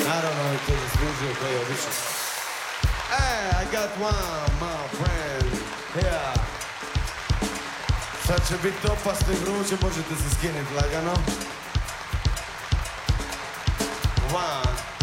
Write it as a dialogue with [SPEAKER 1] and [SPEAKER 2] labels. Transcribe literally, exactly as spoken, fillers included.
[SPEAKER 1] Naravno, on je to zaslužio koji je obično. Hey, I got one, my friend, yeah. Sad će biti opasno i vruće, možete se skinuti lagano. One.